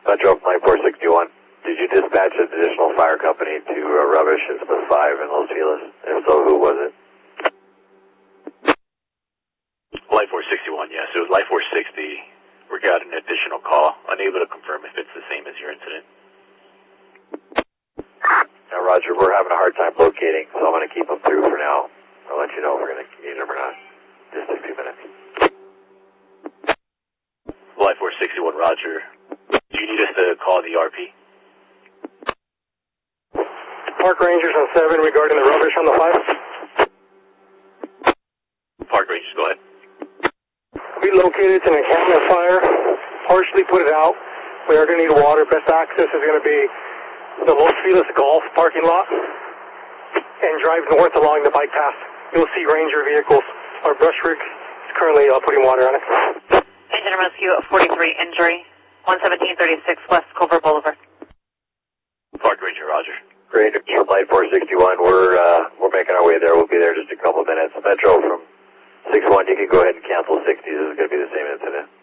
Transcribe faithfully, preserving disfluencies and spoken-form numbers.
Metro Flight four sixty-one. Did you dispatch an additional fire company to uh, rubbish in Smith five in Los Feliz? If so, who was it? Light four sixty-one, yes. It was Light four sixty. We got an additional call. Unable to confirm if it's the same as your incident. Now, Roger, we're having a hard time locating, so I'm going to keep them through for now. I'll let you know if we're going to need them or not. Just a few minutes. Light four sixty-one, Roger. Do you need us to call the R P? Park Rangers on seven regarding the rubbish on the five. Park Rangers, go ahead. We located an encampment fire, partially put it out. We are going to need water. Best access is going to be the Los Feliz Golf parking lot and drive north along the bike path. You'll see Ranger vehicles. Our brush rig is currently uh, putting water on it. Engine rescue at forty-three, injury, one seventeen thirty-six West Culver Boulevard. Park Ranger, Roger. Great, Flight four sixty-one. We're uh, we're making our way there. We'll be there just a couple minutes. Metro from six one, you can go ahead and cancel sixty. This is going to be the same incident.